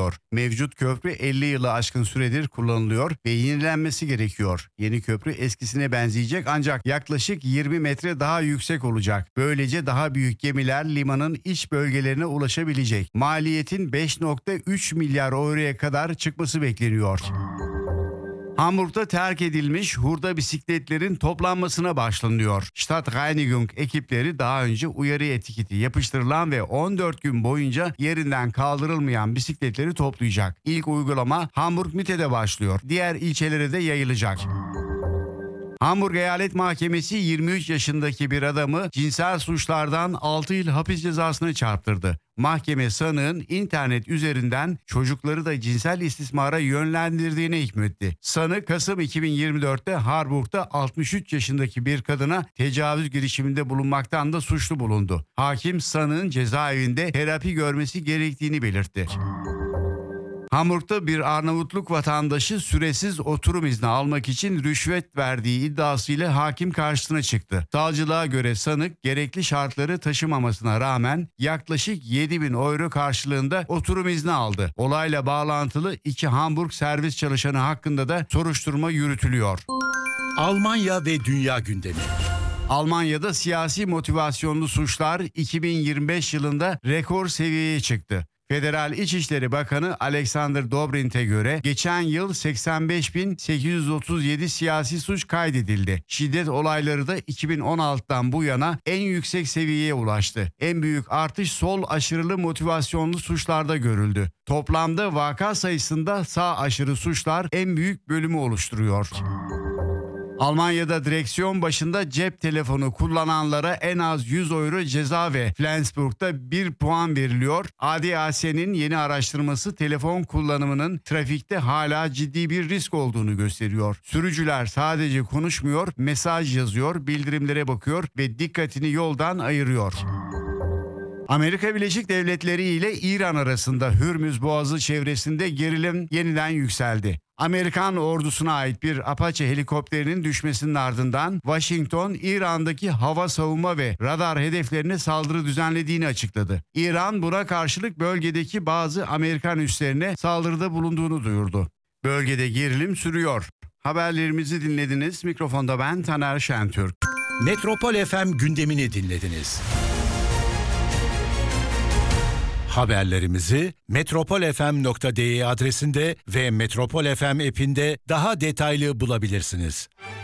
kullanılıyor. Mevcut köprü 50 yılı aşkın süredir kullanılıyor ve yenilenmesi gerekiyor. Yeni köprü eskisine benzeyecek ancak yaklaşık 20 metre daha yüksek olacak. Böylece daha büyük gemiler limanın iç bölgelerine ulaşabilecek. Maliyetin 5,3 milyar euroya kadar çıkması bekleniyor. Hamburg'da terk edilmiş hurda bisikletlerin toplanmasına başlanıyor. Stadtreinigung ekipleri daha önce uyarı etiketi yapıştırılan ve 14 gün boyunca yerinden kaldırılmayan bisikletleri toplayacak. İlk uygulama Hamburg Mitte'de başlıyor. Diğer ilçelere de yayılacak. Hamburg Eyalet Mahkemesi 23 yaşındaki bir adamı cinsel suçlardan 6 yıl hapis cezasına çarptırdı. Mahkeme sanığın internet üzerinden çocukları da cinsel istismara yönlendirdiğine hükmetti. Sanık Kasım 2024'te Harburg'da 63 yaşındaki bir kadına tecavüz girişiminde bulunmaktan da suçlu bulundu. Hakim sanığın cezaevinde terapi görmesi gerektiğini belirtti. Hamburg'da bir Arnavutluk vatandaşı süresiz oturum izni almak için rüşvet verdiği iddiasıyla hakim karşısına çıktı. Savcılığa göre sanık gerekli şartları taşımamasına rağmen yaklaşık 7.000 euro karşılığında oturum izni aldı. Olayla bağlantılı 2 Hamburg servis çalışanı hakkında da soruşturma yürütülüyor. Almanya ve dünya gündemi. Almanya'da siyasi motivasyonlu suçlar 2025 yılında rekor seviyeye çıktı. Federal İçişleri Bakanı Alexander Dobrindt'e göre geçen yıl 85.837 siyasi suç kaydedildi. Şiddet olayları da 2016'dan bu yana en yüksek seviyeye ulaştı. En büyük artış sol aşırılı motivasyonlu suçlarda görüldü. Toplamda vaka sayısında sağ aşırı suçlar en büyük bölümü oluşturuyor. Almanya'da direksiyon başında cep telefonu kullananlara en az 100 euro ceza ve Flensburg'da 1 puan veriliyor. ADAC'nin yeni araştırması telefon kullanımının trafikte hala ciddi bir risk olduğunu gösteriyor. Sürücüler sadece konuşmuyor, mesaj yazıyor, bildirimlere bakıyor ve dikkatini yoldan ayırıyor. Amerika Birleşik Devletleri ile İran arasında Hürmüz Boğazı çevresinde gerilim yeniden yükseldi. Amerikan ordusuna ait bir Apache helikopterinin düşmesinin ardından Washington, İran'daki hava savunma ve radar hedeflerine saldırı düzenlediğini açıkladı. İran buna karşılık bölgedeki bazı Amerikan üslerine saldırıda bulunduğunu duyurdu. Bölgede gerilim sürüyor. Haberlerimizi dinlediniz. Mikrofonda ben Taner Şentürk. Metropol FM gündemini dinlediniz. Haberlerimizi metropolfm.de adresinde ve Metropol FM app'inde daha detaylı bulabilirsiniz.